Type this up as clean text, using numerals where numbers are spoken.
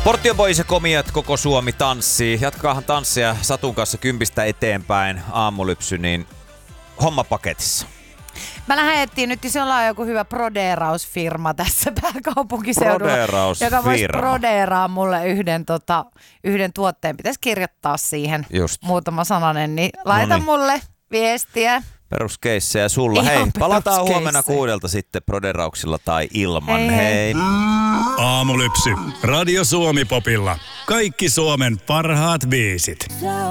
Portion Boys ja Komiat, koko Suomi tanssii. Jatkaahan tanssia Satun kanssa 10 eteenpäin aamulypsy, niin homma paketissa. Mä lähdettiin nyt, jos ollaan joku hyvä prodeerausfirma tässä pääkaupunkiseudulla, joka voisi prodeeraa mulle yhden tuotteen. Pitäisi kirjoittaa siihen muutama sananen, niin laita mulle viestiä. Peruskeissejä sulla. Hei, palataan huomenna 6 sitten proderauksilla tai ilman. Hei. Aamulypsy. Radio Suomi Popilla. Kaikki Suomen parhaat biisit.